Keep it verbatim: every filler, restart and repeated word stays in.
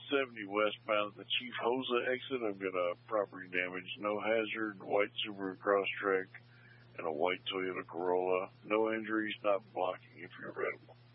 seventy westbound at the Chief Hosa exit. I've got a property damage, no hazard, white Subaru Crosstrek, and a white Toyota Corolla. No injuries, not blocking if you're ready.